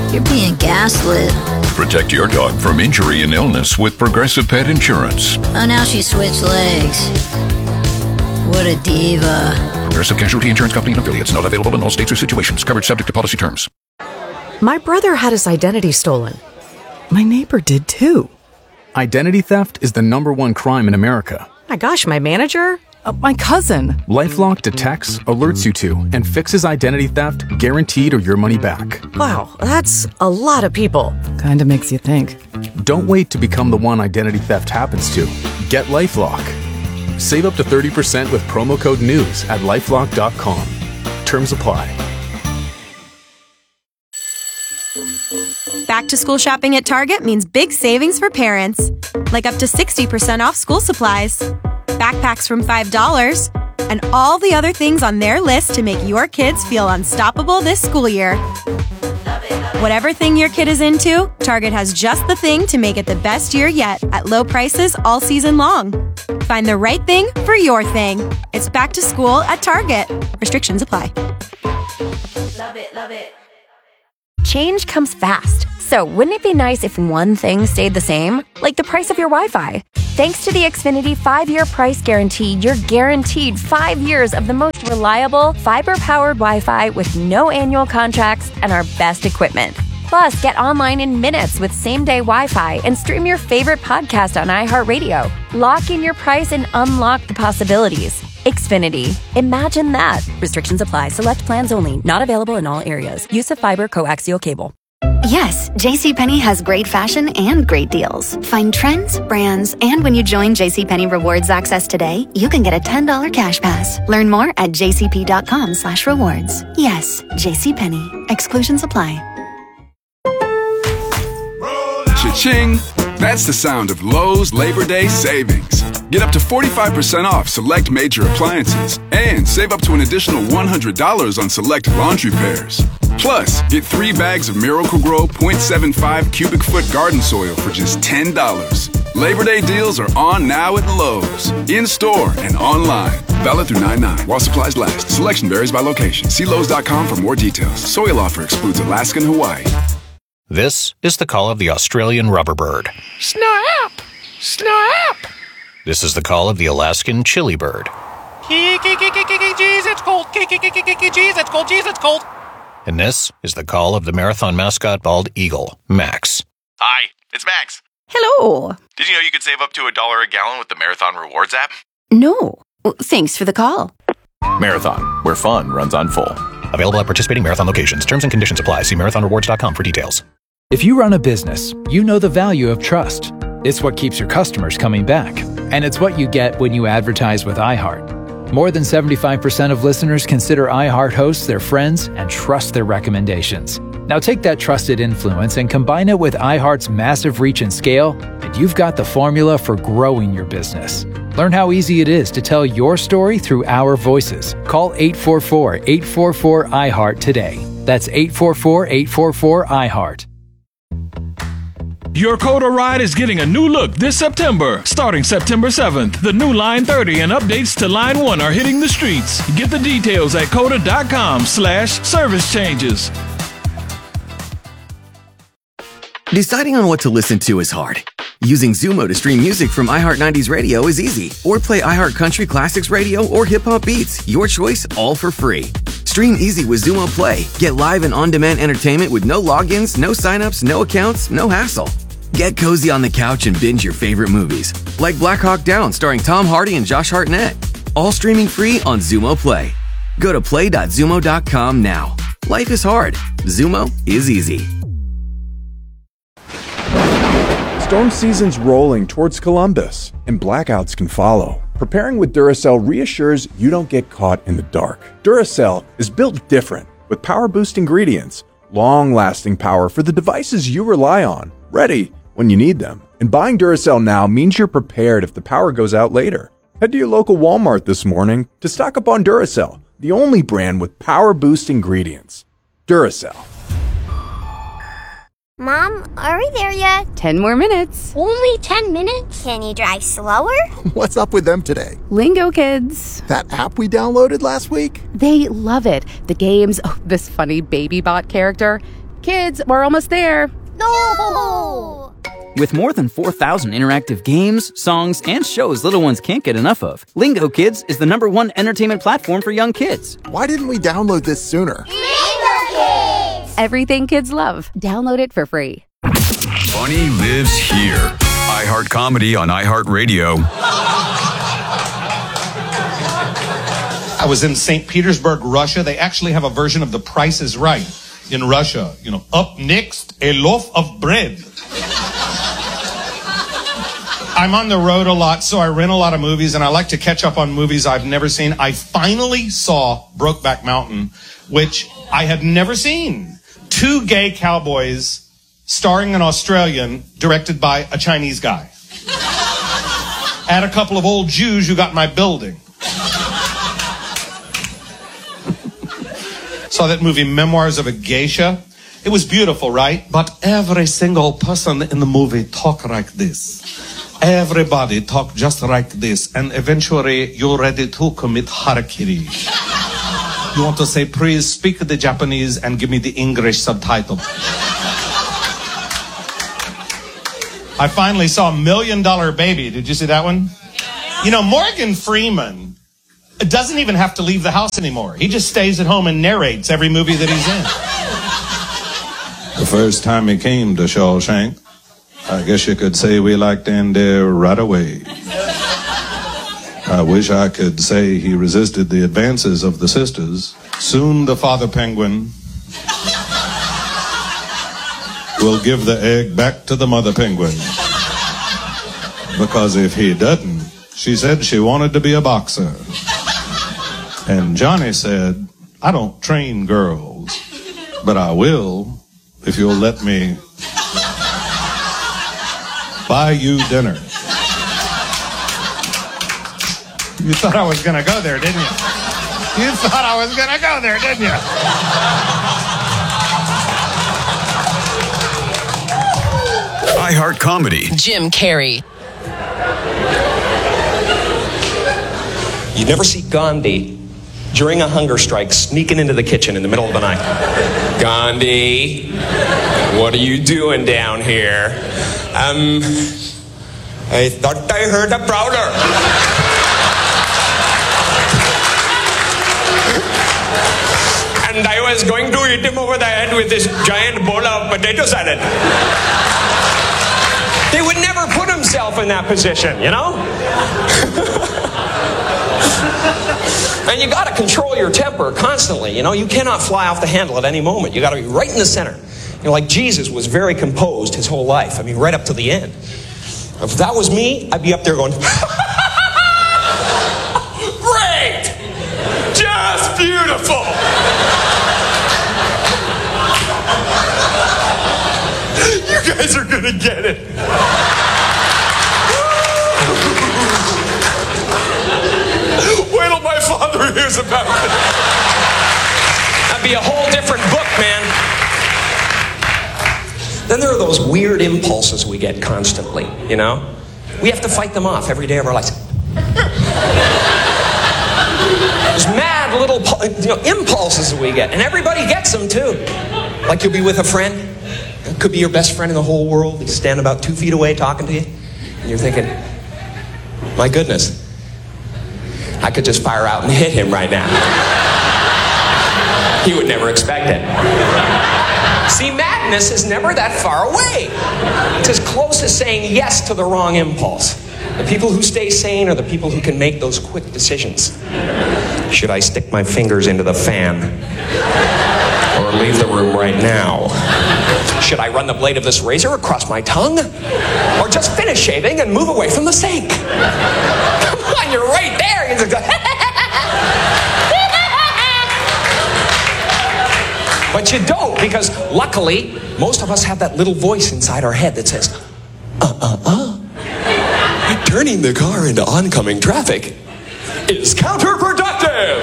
You're being gaslit. Protect your dog from injury and illness with Progressive Pet Insurance. Oh, now she switched legs. What a diva. Progressive Casualty Insurance Company and affiliates. Not available in all states or situations. Coverage subject to policy terms. My brother had his identity stolen. My neighbor did too. Identity theft is the #1 crime in America. My gosh, my manager? My cousin. LifeLock detects, alerts you to, and fixes identity theft guaranteed or your money back. Wow, that's a lot of people. Kinda makes you think. Don't wait to become the one identity theft happens to. Get LifeLock. Save up to 30% with promo code NEWS at lifelock.com. Terms apply. Back to school shopping at Target means big savings for parents, like up to 60% off school supplies, backpacks from $5, and all the other things on their list to make your kids feel unstoppable this school year. Whatever thing your kid is into, Target has just the thing to make it the best year yet at low prices all season long. Find the right thing for your thing. It's back to school at Target. Restrictions apply. Love it, love it. Change comes fast, so wouldn't it be nice if one thing stayed the same? Like the price of your Wi-Fi. Thanks to the Xfinity 5-year price guarantee, you're guaranteed 5 years of the most reliable, fiber-powered Wi-Fi with no annual contracts and our best equipment. Plus, get online in minutes with same-day Wi-Fi and stream your favorite podcast on iHeartRadio. Lock in your price and unlock the possibilities. Xfinity. Imagine that. Restrictions apply. Select plans only. Not available in all areas. Use of fiber coaxial cable. Yes, JCPenney has great fashion and great deals. Find trends, brands, and when you join JCPenney Rewards Access today, you can get a $10 cash pass. Learn more at jcp.com/rewards. Yes, JCPenney. Exclusions apply. Cha-ching! That's the sound of Lowe's Labor Day savings. Get up to 45% off select major appliances and save up to an additional $100 on select laundry pairs. Plus, get 3 bags of Miracle-Gro 0.75 cubic foot garden soil for just $10. Labor Day deals are on now at Lowe's. In-store and online. Valid through 9/9 while supplies last. Selection varies by location. See Lowe's.com for more details. Soil offer excludes Alaska and Hawaii. This is the call of the Australian rubberbird. Snap! Snap! This is the call of the Alaskan chili bird. Jeez, it's cold. Jeez, it's cold. Jeez, it's cold. And this is the call of the marathon mascot bald eagle, Max. Hi, it's Max. Hello. Did you know you could save up to $1 a gallon with the Marathon Rewards app? No. Thanks for the call. Marathon, where fun runs on full. Available at participating Marathon locations. Terms and conditions apply. See marathonrewards.com for details. If you run a business, you know the value of trust. It's what keeps your customers coming back. And it's what you get when you advertise with iHeart. More than 75% of listeners consider iHeart hosts their friends and trust their recommendations. Now take that trusted influence and combine it with iHeart's massive reach and scale, and you've got the formula for growing your business. Learn how easy it is to tell your story through our voices. Call 844-844-iHeart today. That's 844-844-iHeart. Your Coda ride is getting a new look this September. Starting September 7th, the new Line 30 and updates to Line 1 are hitting the streets. Get the details at coda.com/service changes. Deciding on what to listen to is hard. Using Xumo to stream music from iHeart 90s Radio is easy. Or play iHeart Country Classics Radio or Hip Hop Beats. Your choice, all for free. Stream easy with Xumo Play. Get live and on-demand entertainment with no logins, no signups, no accounts, no hassle. Get cozy on the couch and binge your favorite movies, like Black Hawk Down starring Tom Hardy and Josh Hartnett. All streaming free on Xumo Play. Go to play.xumo.com now. Life is hard. Xumo is easy. Storm season's rolling towards Columbus, and blackouts can follow. Preparing with Duracell reassures you don't get caught in the dark. Duracell is built different, with power-boost ingredients, long-lasting power for the devices you rely on, ready when you need them. And buying Duracell now means you're prepared if the power goes out later. Head to your local Walmart this morning to stock up on Duracell, the only brand with power-boost ingredients. Duracell. Mom, are we there yet? 10 more minutes. Only 10 minutes? Can you drive slower? What's up with them today? Lingo Kids. That app we downloaded last week? They love it. The games, this funny baby bot character. Kids, we're almost there. No! With more than 4,000 interactive games, songs, and shows little ones can't get enough of, Lingo Kids is the #1 entertainment platform for young kids. Why didn't we download this sooner? Lingo Kids! Everything kids love. Download it for free. Funny lives here. iHeart Comedy on iHeartRadio. I was in St. Petersburg, Russia. They actually have a version of The Price is Right in Russia. You know, up next, a loaf of bread. I'm on the road a lot, so I rent a lot of movies, and I like to catch up on movies I've never seen. I finally saw Brokeback Mountain, which I had never seen. 2 gay cowboys starring an Australian, directed by a Chinese guy. Add a couple of old Jews who got my building. Saw that movie, Memoirs of a Geisha. It was beautiful, right? But every single person in the movie talked like this. Everybody talked just like this. And eventually, you're ready to commit harakiri. You want to say, please speak the Japanese and give me the English subtitle. I finally saw $1 Million Baby. Did you see that one? You know, Morgan Freeman doesn't even have to leave the house anymore. He just stays at home and narrates every movie that he's in. The first time he came to Shawshank, I guess you could say we locked in there right away. I wish I could say he resisted the advances of the sisters. Soon the father penguin will give the egg back to the mother penguin. Because if he doesn't, she said she wanted to be a boxer. And Johnny said, I don't train girls, but I will if you'll let me buy you dinner. You thought I was going to go there, didn't you? You thought I was going to go there, didn't you? iHeart Comedy. Jim Carrey. You never see Gandhi during a hunger strike sneaking into the kitchen in the middle of the night. Gandhi, what are you doing down here? I thought I heard a prowler. And I was going to hit him over the head with this giant bowl of potato salad. They would never put himself in that position, you know? And you got to control your temper constantly, you know? You cannot fly off the handle at any moment. You got to be right in the center. You know, like Jesus was very composed his whole life. I mean, right up to the end. If that was me, I'd be up there going, great! Just beautiful! You guys are gonna get it. Wait till my father hears about it. That'd be a whole different book, man. Then there are those weird impulses we get constantly, you know? We have to fight them off every day of our lives. There's mad little impulses that we get, and everybody gets them too. Like you'll be with a friend. It could be your best friend in the whole world. He's standing about 2 feet away talking to you. And you're thinking, my goodness, I could just fire out and hit him right now. He would never expect it. See, madness is never that far away. It's as close as saying yes to the wrong impulse. The people who stay sane are the people who can make those quick decisions. Should I stick my fingers into the fan? Or leave the room right now? Should I run the blade of this razor across my tongue? Or just finish shaving and move away from the sink? Come on, you're right there. You just go, but you don't, because luckily, most of us have that little voice inside our head that says, turning the car into oncoming traffic is counterproductive.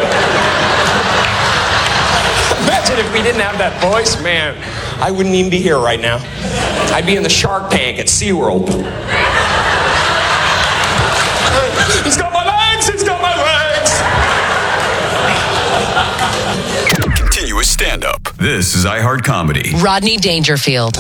Imagine if we didn't have that voice, man. I wouldn't even be here right now. I'd be in the Shark Tank at SeaWorld. He's got my legs! He's got my legs! Continuous stand stand-up. This is iHeart Comedy. Rodney Dangerfield.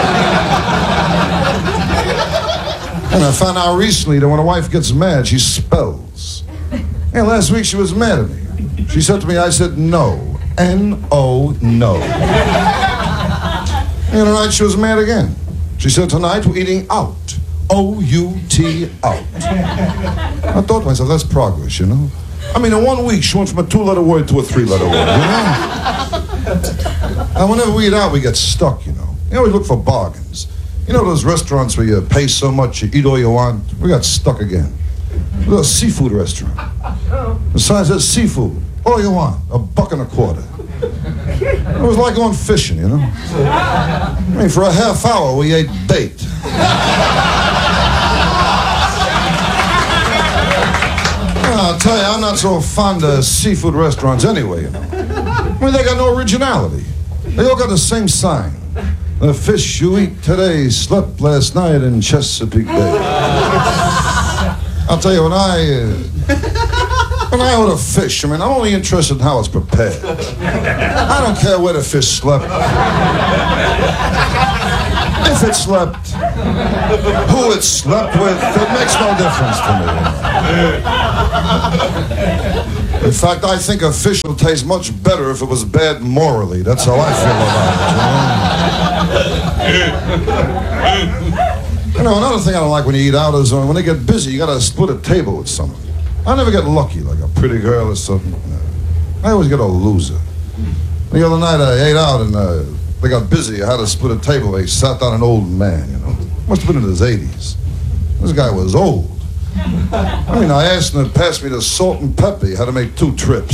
And I found out recently that when a wife gets mad, she spells. And last week she was mad at me. She said to me, I said, no. N-O, no. And tonight she was mad again. She said, tonight we're eating out. O-U-T, out. I thought to myself, that's progress, you know? I mean, in 1 week, she went from a 2-letter word to a 3-letter word, you know? And whenever we eat out, we get stuck, you know? You always look for bargains. You know those restaurants where you pay so much, you eat all you want? We got stuck again. It was a seafood restaurant. The sign says seafood, all you want, $1.25. It was like going fishing, you know? I mean, for a half hour, we ate bait. I'll tell you, I'm not so fond of seafood restaurants anyway, you know. I mean, they got no originality. They all got the same sign. The fish you eat today slept last night in Chesapeake Bay. I'll tell you, when I order fish, I mean, I'm only interested in how it's prepared. I don't care where the fish slept. If it slept, who it slept with, it makes no difference to me. In fact, I think a fish will taste much better if it was bad morally. That's how I feel about it. You know, another thing I don't like when you eat out is when they get busy, you gotta split a table with someone. I never get lucky, like a pretty girl or something. I always get a loser. The other night I ate out and they got busy. I had to split a table. They sat down an old man, you know. Must have been in his 80s. This guy was old. I mean, I asked him to pass me the salt and pepper. He had to make 2 trips.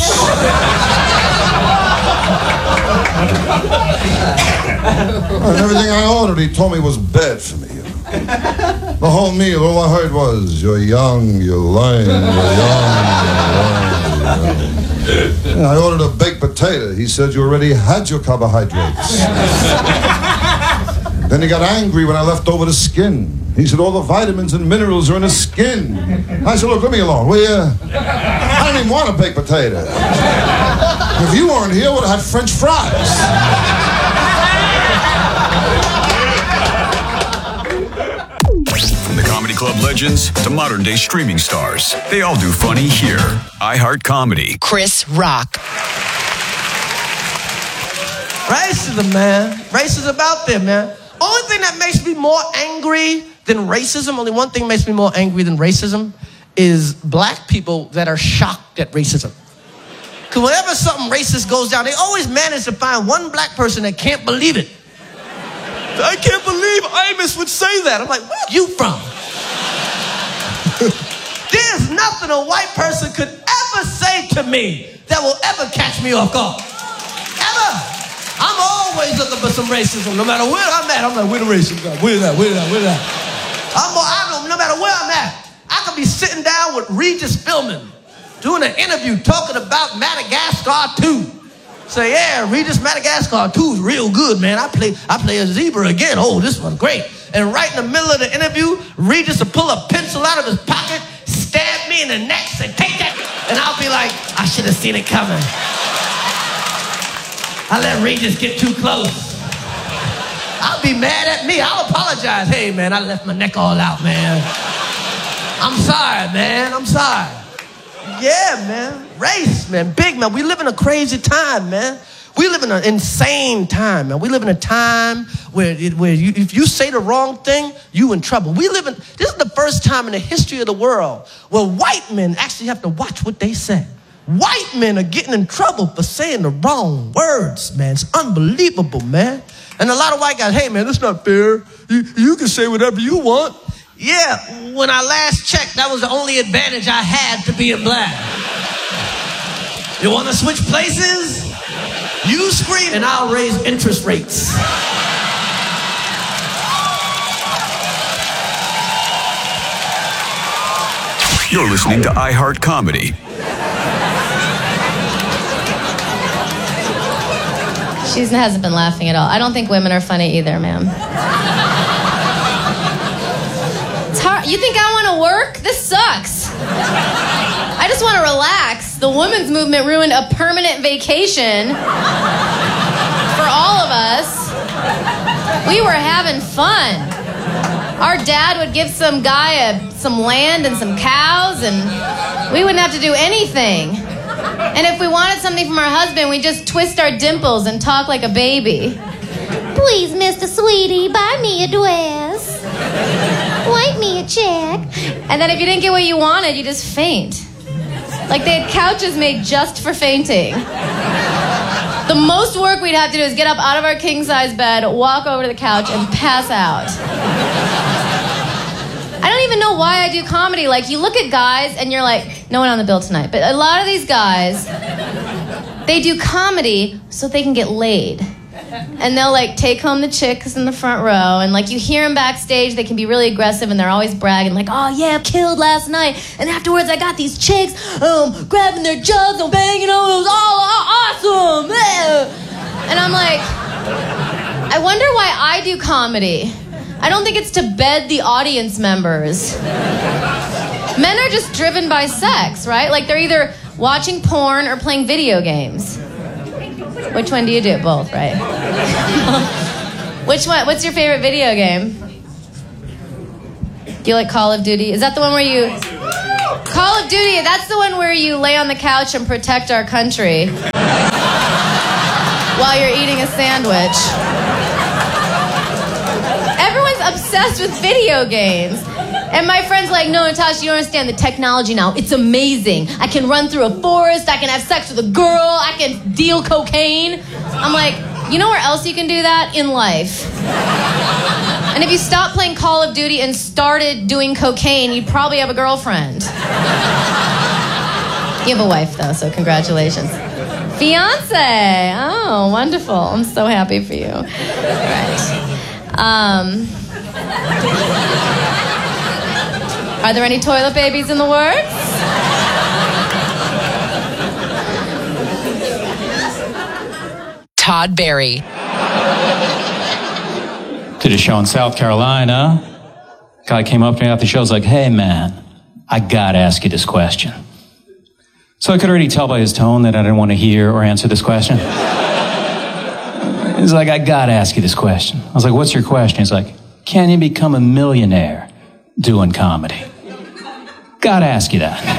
And everything I ordered, he told me was bad for me, you know. The whole meal, all I heard was, you're young, you're lying, you're young, you're lying. And I ordered a baked potato. He said, you already had your carbohydrates. Then he got angry when I left over the skin. He said, all the vitamins and minerals are in the skin. I said, look, let me alone, will you? I don't even want a baked potato. If you weren't here, I would have had French fries. From the Comedy Club legends to modern-day streaming stars, they all do funny here. iHeart Comedy. Chris Rock. Racism, man. Racism out there, man. Only thing that makes me more angry than racism, only one thing makes me more angry than racism, is black people that are shocked at racism. Because whenever something racist goes down, they always manage to find one black person that can't believe it. I can't believe Amos would say that. I'm like, where are you from? There's nothing a white person could ever say to me that will ever catch me off guard. Ever. I'm always looking for some racism. No matter where I'm at, I'm like, where the racism guy? Where that? No matter where I'm at, I could be sitting down with Regis Philbin, doing an interview talking about Madagascar 2. Say, yeah, Regis Madagascar 2 is real good, man. I play a zebra again. Oh, this one's great. And right in the middle of the interview, Regis will pull a pencil out of his pocket, stab me in the neck, say, take that. And I'll be like, I should have seen it coming. I let Regis get too close. I'll be mad at me. I'll apologize. Hey, man, I left my neck all out, man. I'm sorry, man. I'm sorry. Yeah, man. Race, man. Big, man. We live in a crazy time, man. We live in an insane time, man. We live in a time where if you say the wrong thing, you in trouble. This is the first time in the history of the world where white men actually have to watch what they say. White men are getting in trouble for saying the wrong words, man. It's unbelievable, man. And a lot of white guys, hey, man, that's not fair. You can say whatever you want. Yeah, when I last checked, that was the only advantage I had to being black. You want to switch places? You scream and I'll raise interest rates. You're listening to iHeart Comedy. She hasn't been laughing at all. I don't think women are funny either, ma'am. It's hard. You think I want to work? This sucks. I just want to relax. The women's movement ruined a permanent vacation. all of us, we were having fun. Our dad would give some guy some land and some cows, and we wouldn't have to do anything. And if we wanted something from our husband, we'd just twist our dimples and talk like a baby. Please, Mr. Sweetie, buy me a dress. Write me a check. And then if you didn't get what you wanted, you just faint. Like they had couches made just for fainting. The most work we'd have to do is get up out of our king-size bed, walk over to the couch, and pass out. I don't even know why I do comedy. Like, you look at guys, and you're like, no one on the bill tonight. But a lot of these guys, they do comedy so they can get laid. And they'll, like, take home the chicks in the front row, and, like, you hear them backstage, they can be really aggressive, and they're always bragging, like, oh, yeah, killed last night, and afterwards I got these chicks grabbing their jugs and banging on, it was all awesome! And I'm like, I wonder why I do comedy. I don't think it's to bed the audience members. Men are just driven by sex, right? Like, they're either watching porn or playing video games. Which one do you do? Both, right? Which one? What's your favorite video game? Do you like Call of Duty? Is that the one where you... Call of Duty, that's the one where you lay on the couch and protect our country while you're eating a sandwich. Everyone's obsessed with video games. And my friend's like, no, Natasha, you don't understand the technology now. It's amazing. I can run through a forest. I can have sex with a girl. I can deal cocaine. I'm like, you know where else you can do that? In life. And if you stopped playing Call of Duty and started doing cocaine, you'd probably have a girlfriend. You have a wife, though, so congratulations. Fiance. Oh, wonderful. I'm so happy for you. Right. Are there any toilet babies in the works? Todd Barry. Did a show in South Carolina. Guy came up to me after the show, was like, hey man, I gotta ask you this question. So I could already tell by his tone that I didn't want to hear or answer this question. He's like, I gotta ask you this question. I was like, what's your question? He's like, can you become a millionaire doing comedy? Gotta ask you that.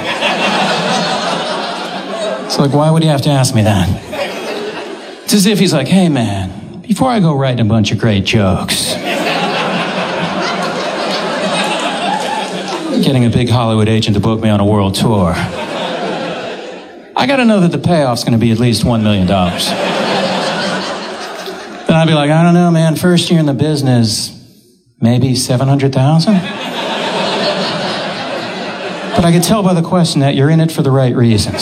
It's like, why would you have to ask me that? It's as if he's like, hey man, before I go writing a bunch of great jokes, getting a big Hollywood agent to book me on a world tour, I gotta know that the payoff's gonna be at least $1 million. Then I'd be like, I don't know, man, first year in the business, maybe 700,000? But I could tell by the question that you're in it for the right reasons.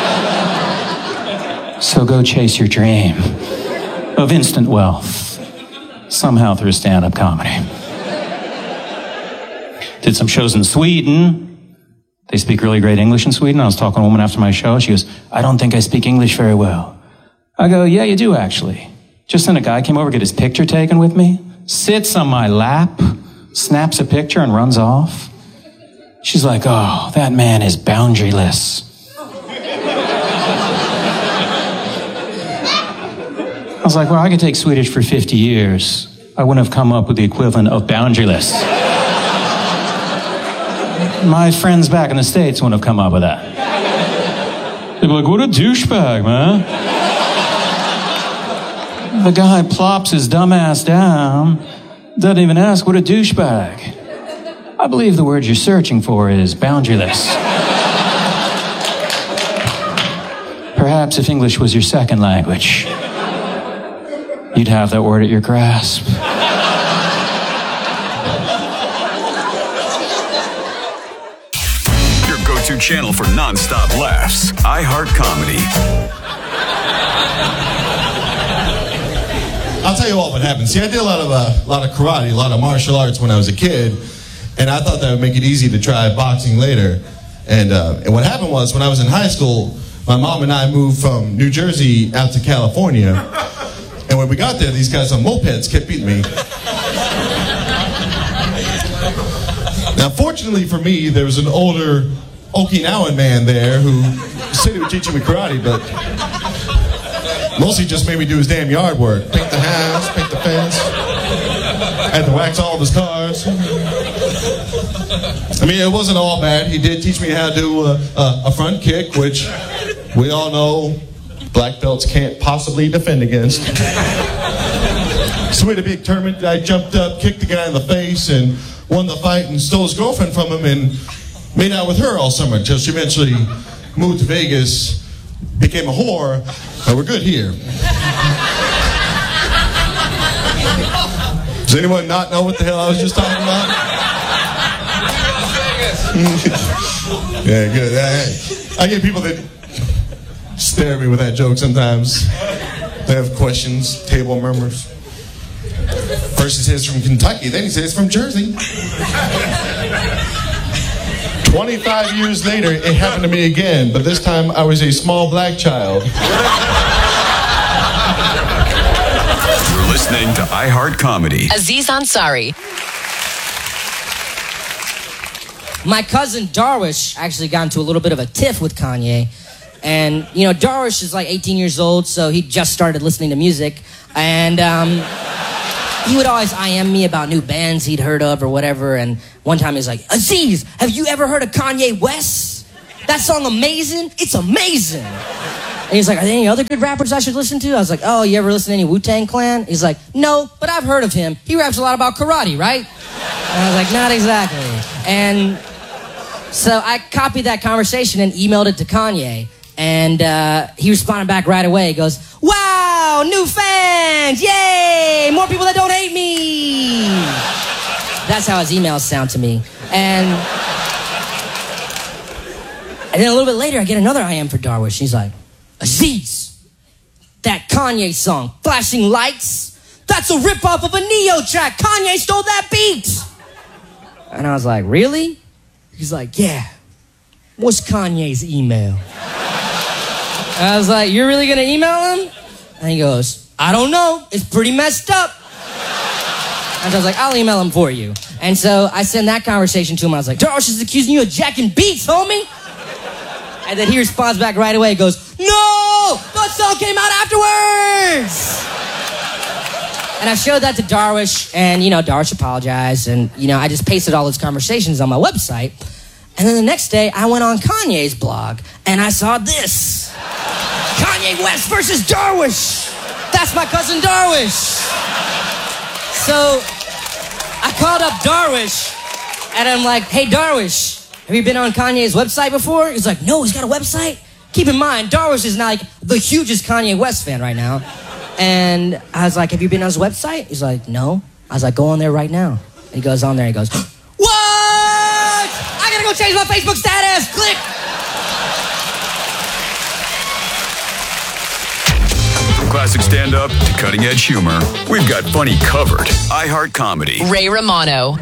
So go chase your dream of instant wealth, somehow through stand-up comedy. Did some shows in Sweden. They speak really great English in Sweden. I was talking to a woman after my show. She goes, I don't think I speak English very well. I go, yeah, you do actually. Just then a guy came over to get his picture taken with me, sits on my lap, snaps a picture and runs off. She's like, oh, that man is boundaryless. I was like, well, I could take Swedish for 50 years. I wouldn't have come up with the equivalent of boundaryless. My friends back in the States wouldn't have come up with that. They'd be like, what a douchebag, man. The guy plops his dumb ass down, doesn't even ask, what a douchebag. I believe the word you're searching for is boundaryless. Perhaps if English was your second language, you'd have that word at your grasp. Your go-to channel for non-stop laughs. iHeart Comedy. I'll tell you what happened. See, I did a lot of karate, a lot of martial arts when I was a kid, and I thought that would make it easy to try boxing later. And what happened was, when I was in high school, my mom and I moved from New Jersey out to California. And when we got there, these guys on mopeds kept beating me. Now, fortunately for me, there was an older Okinawan man there who said he would teach me karate, but Mostly just made me do his damn yard work. Paint the house, paint the fence. Had to wax all of his cars. I mean, it wasn't all bad. He did teach me how to do a front kick, which we all know black belts can't possibly defend against. So we had a big tournament. I jumped up, kicked the guy in the face, and won the fight and stole his girlfriend from him and made out with her all summer until she eventually moved to Vegas, became a whore, and we're good here. Does anyone not know what the hell I was just talking about? Yeah, good. I get people that stare at me with that joke sometimes. They have questions, table members. First he says from Kentucky, then he says from Jersey. 25 years later, it happened to me again, but this time I was a small black child. You're listening to iHeart Comedy. Aziz Ansari. My cousin Darwish actually got into a little bit of a tiff with Kanye. And, you know, Darwish is like 18 years old, so he just started listening to music. And he would always IM me about new bands he'd heard of or whatever. And one time he was like, Aziz, have you ever heard of Kanye West? That song amazing? It's amazing. And he's like, are there any other good rappers I should listen to? I was like, oh, you ever listen to any Wu-Tang Clan? He's like, no, but I've heard of him. He raps a lot about karate, right? And I was like, not exactly. And so I copied that conversation and emailed it to Kanye. And he responded back right away. He goes, wow, new fans, yay, more people that don't hate me. That's how his emails sound to me. And then a little bit later, I get another IM for Darwish. He's like, Aziz, that Kanye song, Flashing Lights, that's a ripoff of a Neo track. Kanye stole that beat. And I was like, really? He's like, yeah. What's Kanye's email? And I was like, you're really gonna email him? And he goes, I don't know. It's pretty messed up. And so I was like, I'll email him for you. And so I sent that conversation to him. I was like, Darwish is accusing you of jacking beats, homie. And then he responds back right away. He goes, no! That song came out afterwards! And I showed that to Darwish, and, you know, Darwish apologized, and, you know, I just pasted all those conversations on my website. And then the next day, I went on Kanye's blog, and I saw this. Kanye West versus Darwish. That's my cousin Darwish. So I called up Darwish, and I'm like, hey, Darwish, have you been on Kanye's website before? He's like, no, he's got a website? Keep in mind, Darwish is like the hugest Kanye West fan right now. And I was like, have you been on his website? He's like, no. I was like, go on there right now. And he goes on there, he goes, what? I gotta go change my Facebook status. Click. From classic stand-up to cutting-edge humor, we've got funny covered. iHeart Comedy. Ray Romano.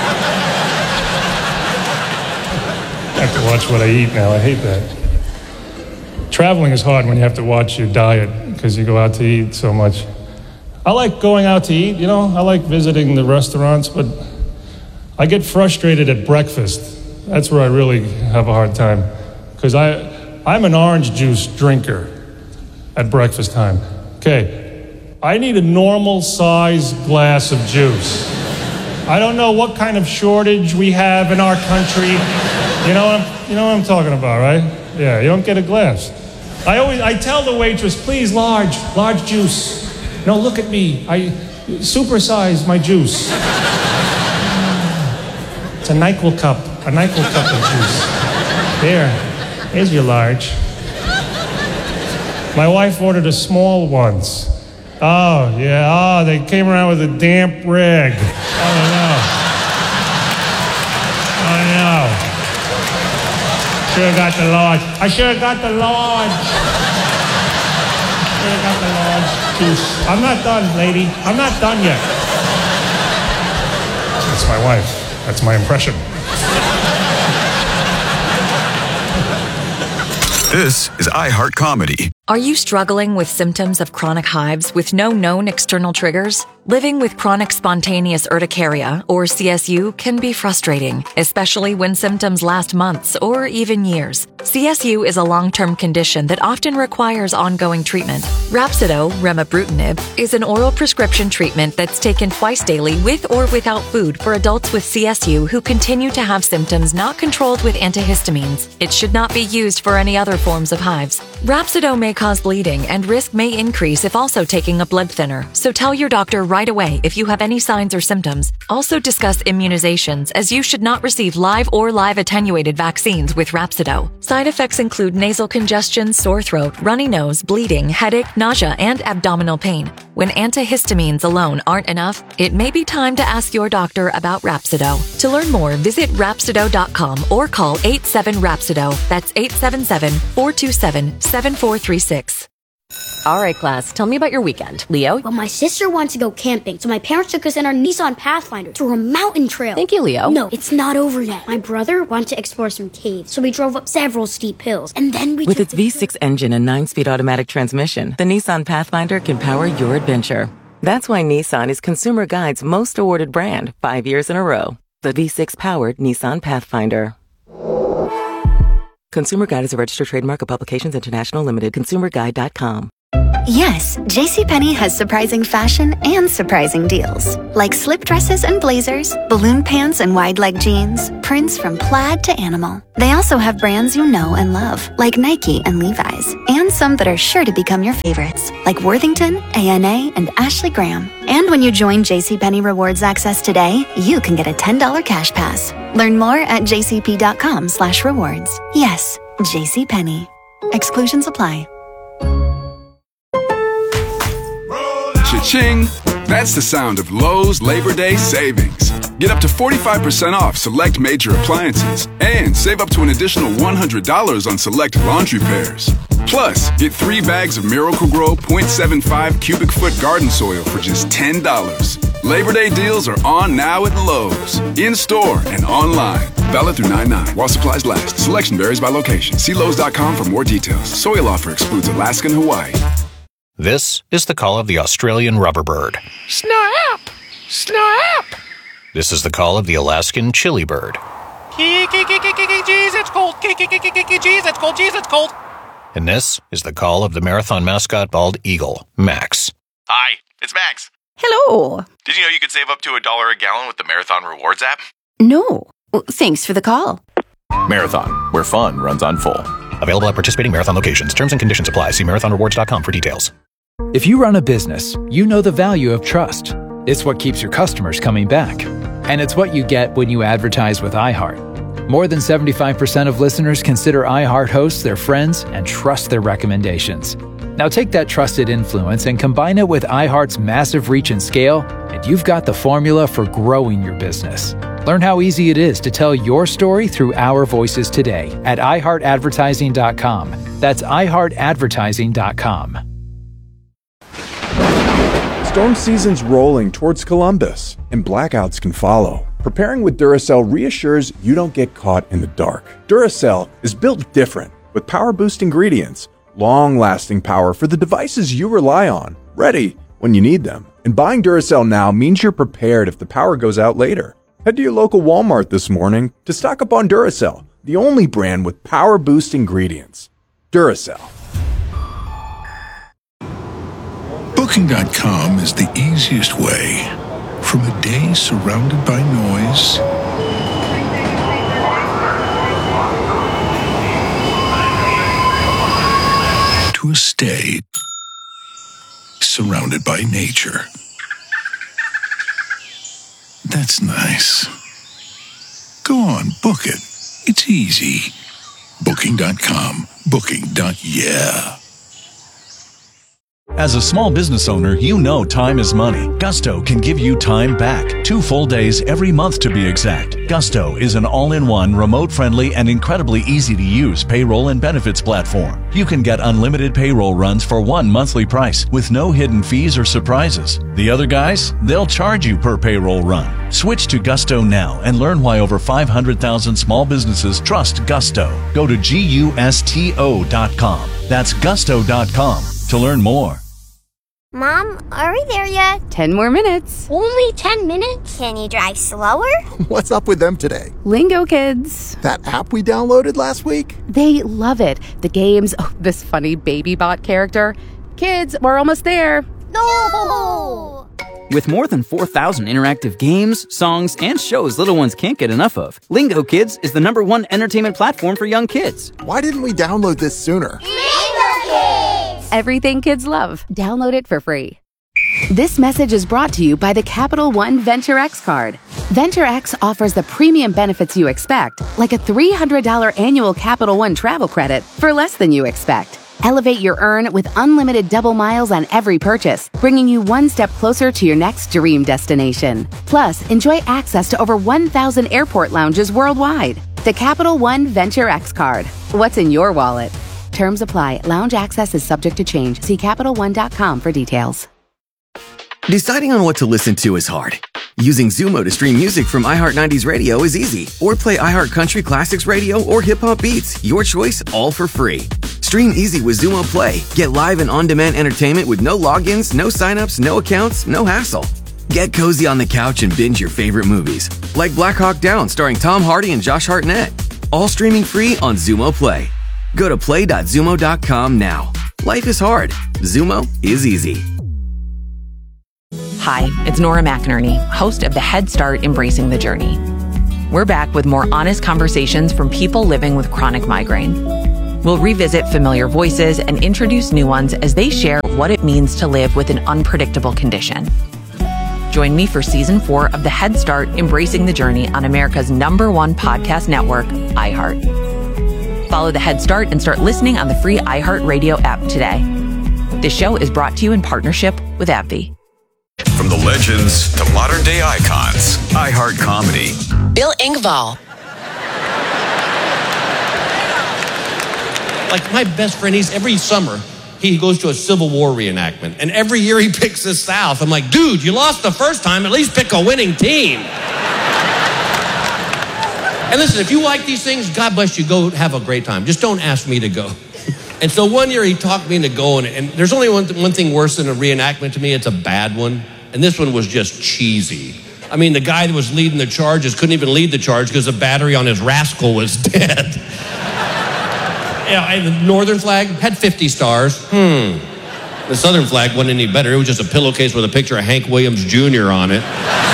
I have to watch what I eat now. I hate that. Traveling is hard when you have to watch your diet because you go out to eat so much. I like going out to eat, you know. I like visiting the restaurants, but I get frustrated at breakfast. That's where I really have a hard time because I'm an orange juice drinker at breakfast time. Okay, I need a normal size glass of juice. I don't know what kind of shortage we have in our country. You know what I'm talking about, right? Yeah, you don't get a glass. I tell the waitress, please, large juice. No, look at me. I supersize my juice. It's a NyQuil cup of juice. Here's your large. My wife ordered a small once. Oh, yeah, they came around with a damp rag. Oh, no. Should have got the large. I should have got the large. Should have got the large juice. I'm not done, lady. I'm not done yet. That's my wife. That's my impression. This is iHeart Comedy. Are you struggling with symptoms of chronic hives with no known external triggers? Living with chronic spontaneous urticaria, or CSU, can be frustrating, especially when symptoms last months or even years. CSU is a long-term condition that often requires ongoing treatment. Rhapsido, remibrutinib, is an oral prescription treatment that's taken twice daily with or without food for adults with CSU who continue to have symptoms not controlled with antihistamines. It should not be used for any other forms of hives. Rhapsido may cause bleeding and risk may increase if also taking a blood thinner, so tell your doctor right away if you have any signs or symptoms. Also discuss immunizations, as you should not receive live or live attenuated vaccines with Rhapsido. Side effects include nasal congestion, sore throat, runny nose, bleeding, headache, nausea, and abdominal pain. When antihistamines alone aren't enough, it may be time to ask your doctor about Rhapsido. To learn more, visit Rhapsido.com or call 87-RHAPSIDO. That's 877-427-7436. All right, class, tell me about your weekend. Leo? Well, my sister wanted to go camping, so my parents took us in our Nissan Pathfinder to a mountain trail. Thank you, Leo. No, it's not over yet. My brother wanted to explore some caves, so we drove up several steep hills, and then we With its V6 engine and 9-speed automatic transmission, the Nissan Pathfinder can power your adventure. That's why Nissan is Consumer Guide's most awarded brand 5 years in a row. The V6-powered Nissan Pathfinder. Consumer Guide is a registered trademark of Publications International Limited. ConsumerGuide.com. Yes, JCPenney has surprising fashion and surprising deals. Like slip dresses and blazers, balloon pants and wide leg jeans, prints from plaid to animal. They also have brands you know and love, like Nike and Levi's, and some that are sure to become your favorites, like Worthington, ANA, and Ashley Graham. And when you join JCPenney Rewards Access today, you can get a $10 cash pass. Learn more at jcp.com/rewards. Yes, JCPenney. Exclusions apply. Cha-ching! That's the sound of Lowe's Labor Day savings. Get up to 45% off select major appliances and save up to an additional $100 on select laundry pairs. Plus, get 3 bags of Miracle-Gro 0.75 cubic foot garden soil for just $10. Labor Day deals are on now at Lowe's, in-store and online. Valid through 9/9 while supplies last. Selection varies by location. See Lowe's.com for more details. Soil offer excludes Alaska and Hawaii. This is the call of the Australian rubberbird. Snap! Snap! This is the call of the Alaskan chili bird. Jeez, it's cold. Jeez, it's cold. Jeez, it's cold. And this is the call of the marathon mascot bald eagle, Max. Hi, it's Max. Hello. Did you know you could save up to $1 a gallon with the Marathon Rewards app? No. Well, thanks for the call. Marathon, where fun runs on full. Available at participating marathon locations. Terms and conditions apply. See marathonrewards.com for details. If you run a business, you know the value of trust. It's what keeps your customers coming back. And it's what you get when you advertise with iHeart. More than 75% of listeners consider iHeart hosts their friends and trust their recommendations. Now take that trusted influence and combine it with iHeart's massive reach and scale, and you've got the formula for growing your business. Learn how easy it is to tell your story through our voices today at iHeartAdvertising.com. That's iHeartAdvertising.com. Storm season's rolling towards Columbus, and blackouts can follow. Preparing with Duracell reassures you don't get caught in the dark. Duracell is built different, with power-boost ingredients, long-lasting power for the devices you rely on, ready when you need them. And buying Duracell now means you're prepared if the power goes out later. Head to your local Walmart this morning to stock up on Duracell, the only brand with power-boost ingredients. Duracell. Booking.com is the easiest way. From a day surrounded by noise to a stay surrounded by nature. That's nice. Go on, book it. It's easy. Booking.com. Booking.yeah. As a small business owner, you know time is money. Gusto can give you time back. 2 full days every month to be exact. Gusto is an all-in-one, remote-friendly, and incredibly easy-to-use payroll and benefits platform. You can get unlimited payroll runs for one monthly price with no hidden fees or surprises. The other guys, they'll charge you per payroll run. Switch to Gusto now and learn why over 500,000 small businesses trust Gusto. Go to GUSTO.com. That's gusto.com to learn more. Mom, are we there yet? 10 more minutes. Only 10 minutes? Can you drive slower? What's up with them today? Lingo Kids. That app we downloaded last week? They love it. The games, this funny baby bot character. Kids, we're almost there. No! With more than 4,000 interactive games, songs, and shows little ones can't get enough of, Lingo Kids is the #1 entertainment platform for young kids. Why didn't we download this sooner? Lingo Kids! Everything kids love. Download it for free. This message is brought to you by the Capital One Venture X card. Venture X offers the premium benefits you expect, like a $300 annual Capital One travel credit for less than you expect. Elevate your earn with unlimited double miles on every purchase, bringing you one step closer to your next dream destination. Plus, enjoy access to over 1,000 airport lounges worldwide. The Capital One Venture X card. What's in your wallet? Terms apply. Lounge access is subject to change. See CapitalOne.com for details. Deciding on what to listen to is hard. Using Zumo to stream music from iHeart 90s Radio is easy. Or play iHeart Country Classics Radio or Hip Hop Beats. Your choice, all for free. Stream easy with Zumo Play. Get live and on-demand entertainment with no logins, no signups, no accounts, no hassle. Get cozy on the couch and binge your favorite movies. Like Black Hawk Down starring Tom Hardy and Josh Hartnett. All streaming free on Zumo Play. Go to play.zumo.com now. Life is hard. Zumo is easy. Hi, it's Nora McInerney, host of the Head Start Embracing the Journey. We're back with more honest conversations from people living with chronic migraine. We'll revisit familiar voices and introduce new ones as they share what it means to live with an unpredictable condition. Join me for Season 4 of the Head Start Embracing the Journey on America's #1 podcast network, iHeart. Follow the Head Start and start listening on the free iHeart Radio app today. This show is brought to you in partnership with AbbVie. From the legends to modern day icons, iHeart Comedy. Bill Engvall. Like my best friend, every summer, he goes to a Civil War reenactment. And every year he picks the South. I'm like, dude, you lost the first time, at least pick a winning team. And listen, if you like these things, God bless you, go have a great time. Just don't ask me to go. And so one year he talked me into going, and there's only one thing worse than a reenactment to me, it's a bad one. And this one was just cheesy. I mean, the guy that was leading the charges couldn't even lead the charge because the battery on his Rascal was dead. And the Northern flag had 50 stars. The Southern flag wasn't any better. It was just a pillowcase with a picture of Hank Williams Jr. on it.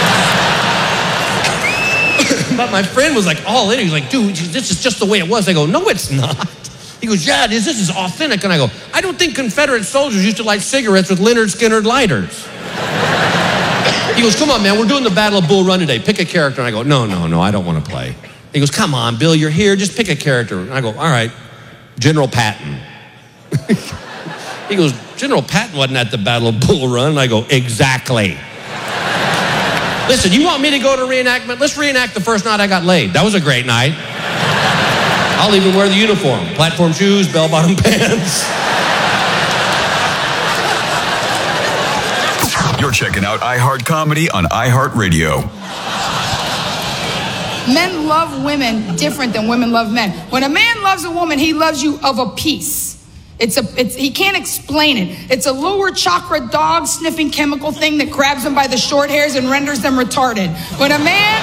But my friend was like all in. He's like, dude, this is just the way it was. I go, no, it's not. He goes, yeah, this is authentic. And I go, I don't think Confederate soldiers used to light cigarettes with Leonard Skinner lighters. He goes, come on, man, we're doing the Battle of Bull Run today. Pick a character. And I go, no, I don't want to play. He goes, come on, Bill, you're here. Just pick a character. And I go, all right, General Patton. He goes, General Patton wasn't at the Battle of Bull Run. And I go, exactly. Listen, you want me to go to reenactment? Let's reenact the first night I got laid. That was a great night. I'll even wear the uniform. Platform shoes, bell-bottom pants. You're checking out iHeart Comedy on iHeart Radio. Men love women different than women love men. When a man loves a woman, he loves you of a piece. He can't explain it. It's a lower chakra dog sniffing chemical thing that grabs them by the short hairs and renders them retarded. When a man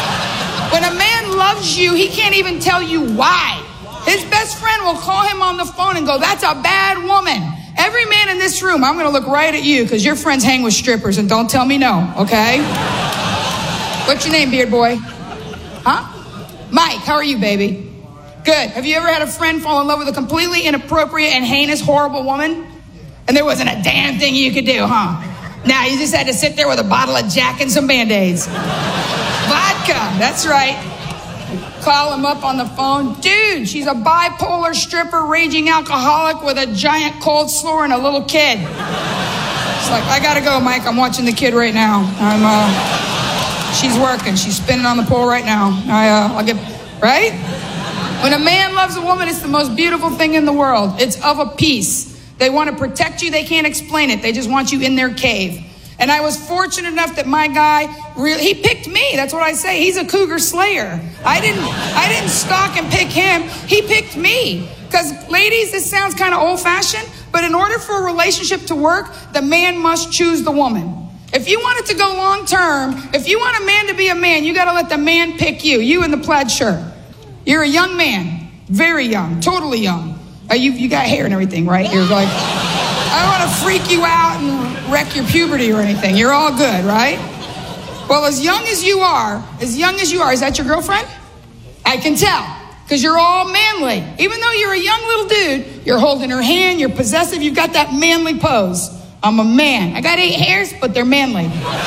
loves you, he can't even tell you why. His best friend will call him on the phone and go, that's a bad woman. Every man in this room, I'm going to look right at you because your friends hang with strippers and don't tell me no, okay? What's your name, beard boy? Huh? Mike, how are you, baby? Good. Have you ever had a friend fall in love with a completely inappropriate and heinous, horrible woman? And there wasn't a damn thing you could do, huh? Nah, you just had to sit there with a bottle of Jack and some Band-Aids. Vodka, that's right. Call him up on the phone. Dude, she's a bipolar stripper, raging alcoholic with a giant cold sore and a little kid. It's like, I gotta go, Mike. I'm watching the kid right now. She's working. She's spinning on the pole right now. I'll get, right? When a man loves a woman, it's the most beautiful thing in the world. It's of a piece. They want to protect you. They can't explain it. They just want you in their cave. And I was fortunate enough that my guy, he picked me. That's what I say. He's a cougar slayer. I didn't stalk and pick him. He picked me. Because ladies, this sounds kind of old-fashioned, but in order for a relationship to work, the man must choose the woman. If you want it to go long-term, if you want a man to be a man, you got to let the man pick you. You in the plaid shirt. You're a young man. Very young. Totally young. You got hair and everything, right? You're like, I don't want to freak you out and wreck your puberty or anything. You're all good, right? Well, as young as you are, is that your girlfriend? I can tell, because you're all manly. Even though you're a young little dude, you're holding her hand, you're possessive, you've got that manly pose. I'm a man. I got 8 hairs, but they're manly.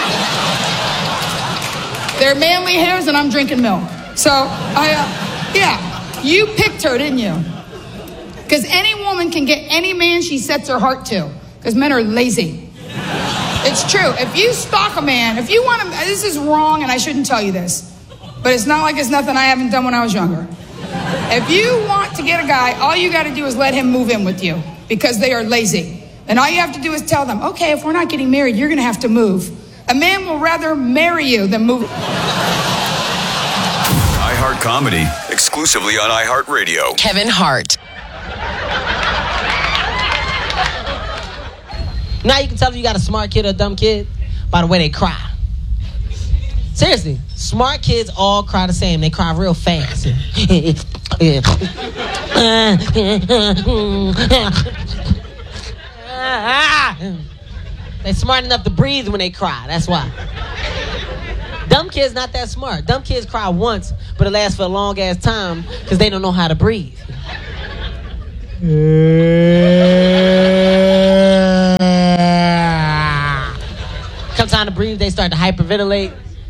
They're manly hairs, and I'm drinking milk. So, yeah, you picked her, didn't you? Because any woman can get any man she sets her heart to. Because men are lazy. It's true. If you stalk a man, if you want to, this is wrong and I shouldn't tell you this, but it's not like it's nothing I haven't done when I was younger. If you want to get a guy, all you got to do is let him move in with you because they are lazy. And all you have to do is tell them, okay, if we're not getting married, you're going to have to move. A man will rather marry you than move. iHeart Comedy, exclusively on iHeartRadio. Kevin Hart. Now you can tell if you got a smart kid or a dumb kid by the way they cry. Seriously, smart kids all cry the same. They cry real fast. They're smart enough to breathe when they cry. That's why. Dumb kids not that smart. Dumb kids cry once, but it lasts for a long ass time because they don't know how to breathe. Come time to breathe, they start to hyperventilate.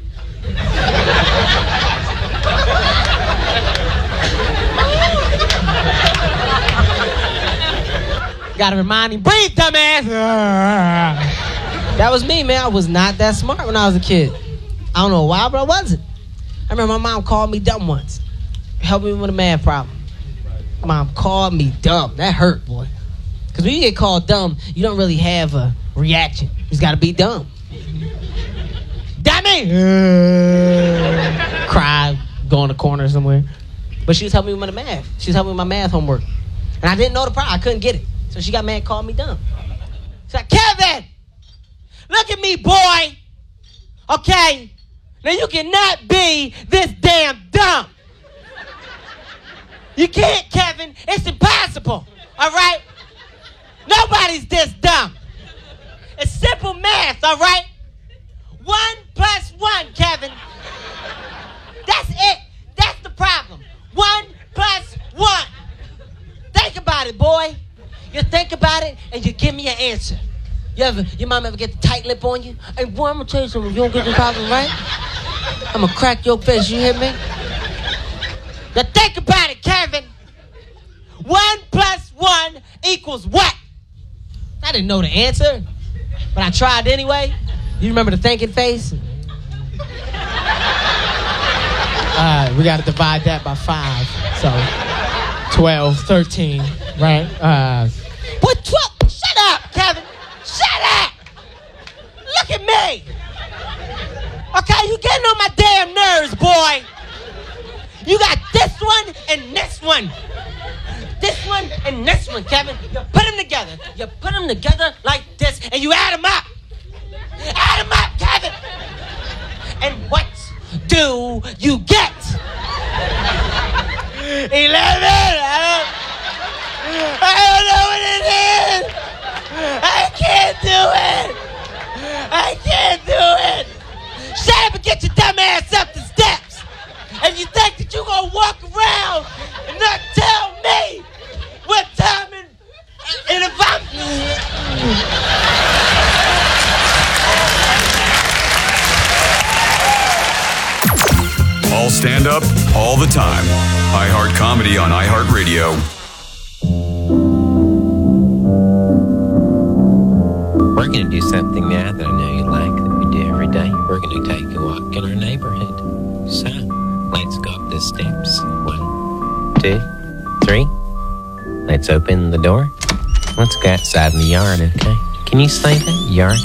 Gotta remind him, breathe, dumbass. That was me, man. I was not that smart when I was a kid. I don't know why, but I wasn't. I remember my mom called me dumb once. Helped me with a math problem. Mom called me dumb. That hurt, boy. Because when you get called dumb, you don't really have a reaction. You just gotta be dumb. Dummy! Cry, go in the corner somewhere. But she was helping me with the math. She was helping me with my math homework. And I didn't know the problem. I couldn't get it. So she got mad and called me dumb. She's like, Kevin! Look at me, boy! Okay? Now you cannot be this damn dumb. You can't, Kevin. It's impossible. All right? Nobody's this dumb. It's simple math, all right? 1 + 1, Kevin. That's it. That's the problem. 1 + 1. Think about it, boy. You think about it and you give me an answer. Your mom ever get the tight lip on you? Hey, boy, I'm gonna tell you something. If you don't get this problem right, I'm gonna crack your face. You hear me? Now think about it, Kevin. 1 + 1 = what? I didn't know the answer, but I tried anyway. You remember the thinking face? We got to divide that by 5. So 12, 13, right? What 12? Shut up, Kevin. Shut up. Look at me. Okay, you getting on my damn nerves, boy. You got this one and this one. This one and this one, Kevin. You put them together. You put them together like this, and you add them up. Add them up, Kevin. And what do you get? 11. I don't know what it is. I can't do it. I can't do it. Shut up and get your dumb ass up the steps. And you think that you're going to walk around and not tell me what time and if I'm... All stand up, all the time. iHeart Comedy on iHeartRadio. We're going to do something now that I know you like that we do every day. We're going to take a walk in our neighborhood. So, let's go up the steps. 1, 2, 3. Let's open the door. Let's go outside in the yard, okay? Can you say that? Yard?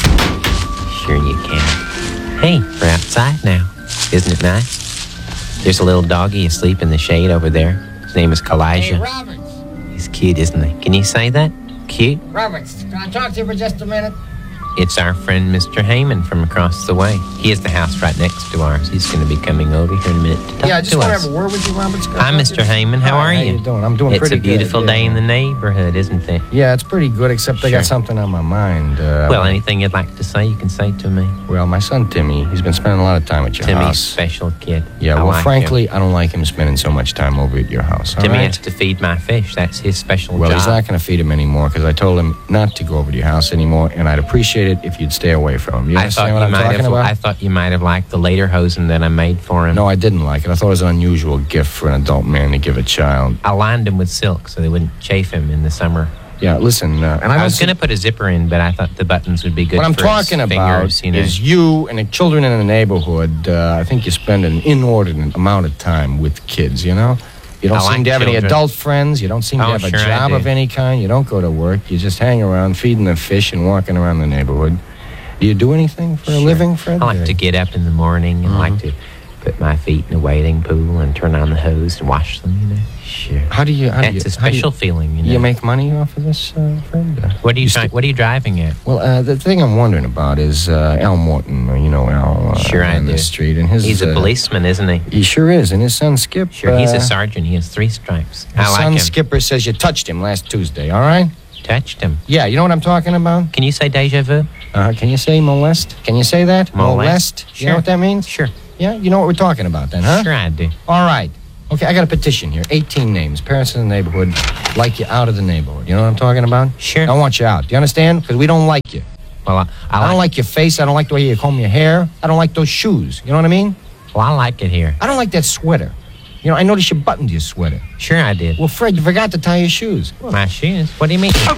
Sure you can. Hey, we're outside now. Isn't it nice? There's a little doggy asleep in the shade over there. His name is Kalijah. Hey, Roberts. He's cute, isn't he? Can you say that? Cute? Roberts, can I talk to you for just a minute? It's our friend Mr. Heyman from across the way. He has the house right next to ours. He's going to be coming over here in a minute to talk to us. Yeah, I just want to have a word with you, Roberts. Hi, Mr. Heyman. How are you? How you doing? I'm doing pretty good. It's a beautiful day in the neighborhood, isn't it? Yeah, it's pretty good, except I got something on my mind. Well, anything you'd like to say, you can say to me. Well, my son Timmy, he's been spending a lot of time at your house. Timmy's special kid. Yeah, I well, like frankly, him. I don't like him spending so much time over at your house. Timmy right? has to feed my fish. That's his special Well, job. he's not going to feed him anymore because I told him not to go over to your house anymore, and I'd appreciate it if you'd stay away from him. You understand what I'm talking about? I thought you might have liked the lederhosen that I made for him. No, I didn't like it. I thought it was an unusual gift for an adult man to give a child. I lined them with silk so they wouldn't chafe him in the summer. Yeah, listen, and I was going to put a zipper in, but I thought the buttons would be good what I'm for talking his about fingers, you know. is you and the children in the neighborhood. I think you spend an inordinate amount of time with kids, you know? You don't I seem like to have any children. adult friends. You don't seem to have a sure I job do. of any kind. You don't go to work. You just hang around feeding the fish and walking around the neighborhood. Do you do anything for a living, Fred? I like to get up in the morning and like to put my feet in a wading pool and turn on the hose and wash them, you know. Sure. That's a special feeling, you know. You make money off of this, Fred? What are you driving at? Well, the thing I'm wondering about is Al Morton. You know Al. Sure, I on do. the street, and He's a policeman, isn't he? He sure is, and his son Skip. Sure, he's a sergeant. He has 3 stripes. His I like son him. Skipper says you touched him last Tuesday. All right? Touched him? Yeah, you know what I'm talking about? Can you say deja vu? Can you say molest? Can you say that? Molest? You know what that means? Sure. Yeah, you know what we're talking about then, huh? Sure I do. All right. Okay, I got a petition here. 18 names. Parents in the neighborhood like you out of the neighborhood. You know what I'm talking about? Sure. I want you out. Do you understand? Because we don't like you. Well, I don't like your face. I don't like the way you comb your hair. I don't like those shoes. You know what I mean? Well, I like it here. I don't like that sweater. You know, I noticed you buttoned your sweater. Sure I did. Well, Fred, you forgot to tie your shoes. My shoes? What do you mean? Oh,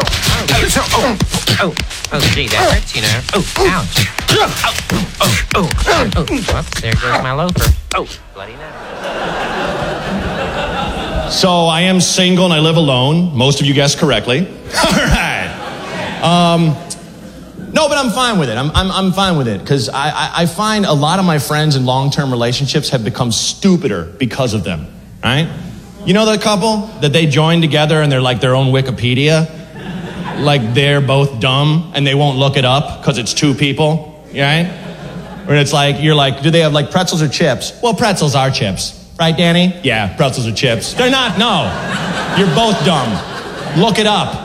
gee, that hurts, you know. Oh, ouch. Whoops, there goes my loafer. Oh, bloody nose. So I am single and I live alone. Most of you guessed correctly. All right. No, but I'm fine with it. I'm fine with it because I find a lot of my friends in long-term relationships have become stupider because of them. Right? You know the couple that they join together and they're like their own Wikipedia, like they're both dumb and they won't look it up because it's 2 people. Right? Where it's like you're like, do they have like pretzels or chips? Well, pretzels are chips. Right, Danny? Yeah, pretzels or chips. They're not, no. You're both dumb. Look it up.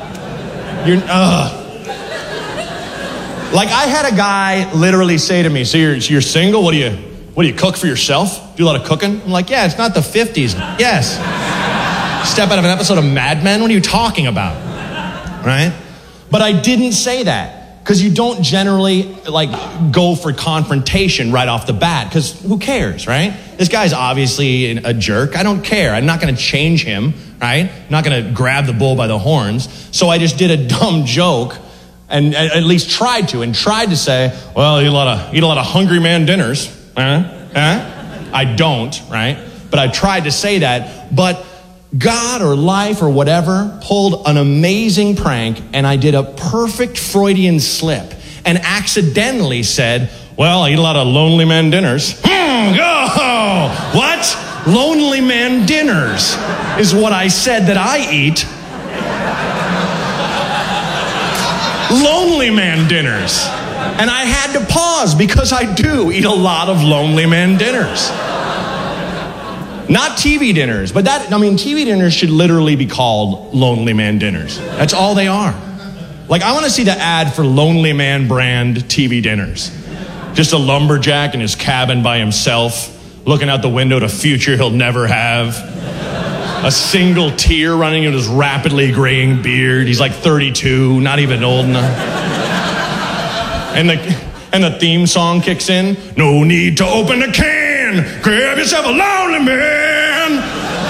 Like, I had a guy literally say to me, so you're single? What do you cook for yourself? Do a lot of cooking? I'm like, yeah, it's not the 50s. Yes. Step out of an episode of Mad Men? What are you talking about? Right? But I didn't say that. Because you don't generally, like, go for confrontation right off the bat. Because who cares, right? This guy's obviously a jerk. I don't care. I'm not going to change him, right? I'm not going to grab the bull by the horns. So I just did a dumb joke, and at least tried to say, well, I eat a lot of hungry man dinners. I don't, right? But I tried to say that. But God or life or whatever pulled an amazing prank, and I did a perfect Freudian slip and accidentally said, well, I eat a lot of lonely man dinners. What? Lonely man dinners is what I said that I eat. Lonely man dinners. And I had to pause because I do eat a lot of lonely man dinners. Not TV dinners, but TV dinners should literally be called Lonely Man dinners. That's all they are. Like, I want to see the ad for Lonely Man brand TV dinners. Just a lumberjack in his cabin by himself, looking out the window at a future he'll never have. A single tear running in his rapidly graying beard. He's like 32, not even old enough. And the theme song kicks in. No need to open a can. man, grab yourself a lonely man.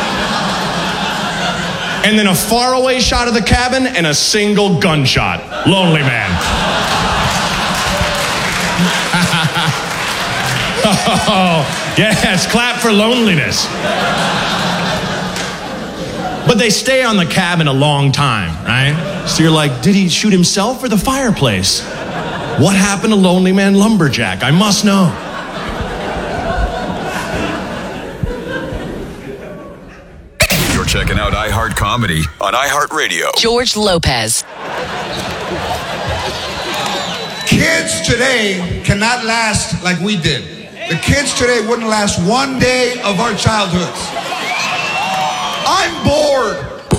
And then a faraway shot of the cabin and a single gunshot. Lonely man. Oh, yes, clap for loneliness. But they stay on the cabin a long time, right? So you're like, did he shoot himself or the fireplace? What happened to Lonely Man Lumberjack? I must know. You're checking out iHeart Comedy on iHeartRadio. George Lopez. Kids today cannot last like we did. The kids today wouldn't last one day of our childhoods. I'm bored.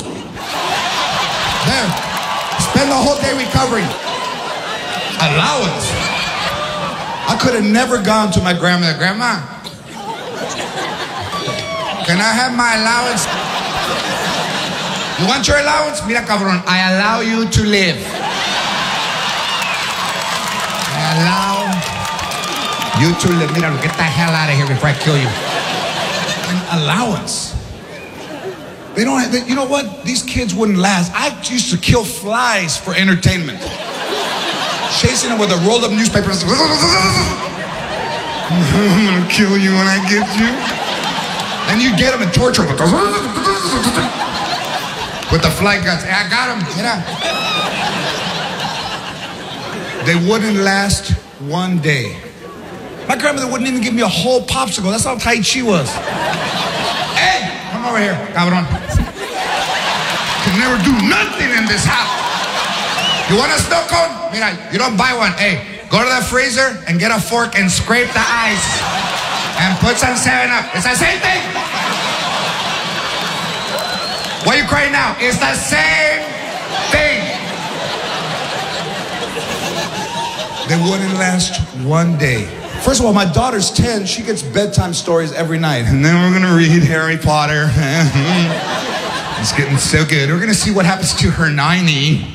There. Spend the whole day recovering. Allowance. I could have never gone to my grandmother. Grandma, can I have my allowance? You want your allowance? Mira, cabrón, I allow you to live. I allow you to live. Mira, get the hell out of here before I kill you. An allowance. They don't have, you know what? These kids wouldn't last. I used to kill flies for entertainment. Chasing them with a rolled up newspaper. I'm gonna kill you when I get you. And you get them and torture them. With the fly guns. I got them. They wouldn't last one day. My grandmother wouldn't even give me a whole popsicle. That's how tight she was. Hey, come over here, cabrón. Could never do nothing in this house. You want a snow cone? Mira, you don't buy one. Hey, go to the freezer and get a fork and scrape the ice. And put some 7-Up. It's the same thing. Why are you crying now? It's the same thing. They wouldn't last one day. First of all, my daughter's 10. She gets bedtime stories every night. And then we're going to read Harry Potter. It's getting so good. We're going to see what happens to Hermione.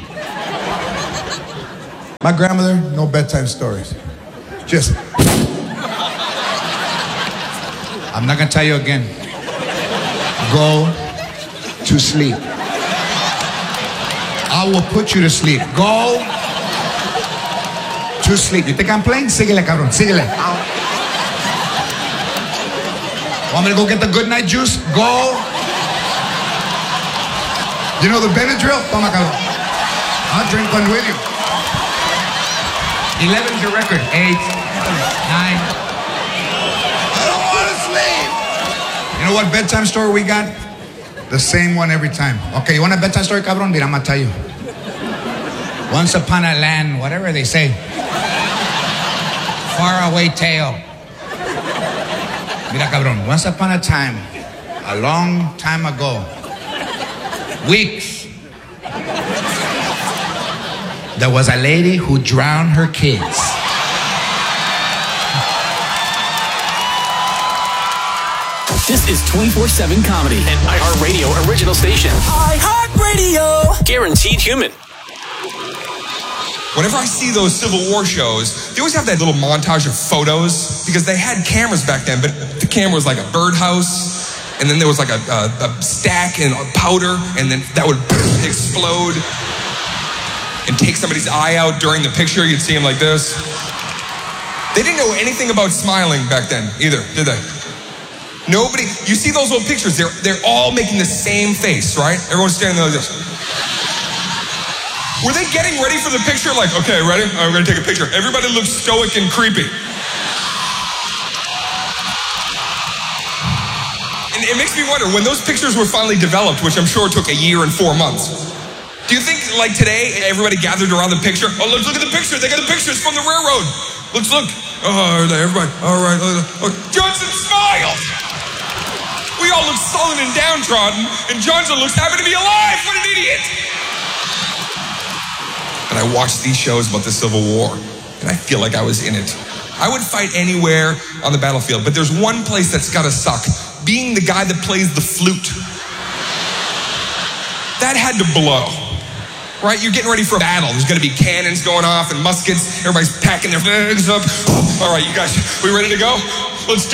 My grandmother, no bedtime stories. Just... I'm not going to tell you again. Go to sleep. I will put you to sleep. Go to sleep. You think I'm playing? Síguele, cabrón. Síguele. Want me to go get the good night juice? Go. You know the Benadryl? Toma, cabrón. I'll drink one with you. 11's your record. 8, 9. I don't want to sleep. You know what bedtime story we got? The same one every time. Okay, you want a bedtime story, cabrón? Mira, I'm going to tell you. Once upon a land, whatever they say. Far away tale. Mira, cabrón. Once upon a time, a long time ago, weeks, there was a lady who drowned her kids. This is 24/7 comedy, an iHeartRadio original station. iHeartRadio. Guaranteed human. Whenever I see those Civil War shows, they always have that little montage of photos because they had cameras back then, but the camera was like a birdhouse, and then there was like a stack and a powder, and then that would explode and take somebody's eye out during the picture. You'd see him like this. They didn't know anything about smiling back then either, did they? Nobody, you see those little pictures, they're all making the same face, right? Everyone's standing there like this. Were they getting ready for the picture? Like, okay, ready? All right, we're gonna take a picture. Everybody looks stoic and creepy. And it makes me wonder, when those pictures were finally developed, which I'm sure took a year and 4 months, do you think, like today, everybody gathered around the picture? Oh, let's look at the picture. They got the pictures from the railroad. Let's look. Oh, everybody. All right. Oh, Johnson smiles. We all look sullen and downtrodden, and Johnson looks happy to be alive. What an idiot. And I watched these shows about the Civil War, and I feel like I was in it. I would fight anywhere on the battlefield, but there's one place that's gotta suck. Being the guy that plays the flute. That had to blow. Right? You're getting ready for a battle. There's going to be cannons going off and muskets. Everybody's packing their bags up. All right, you guys, we ready to go? Let's do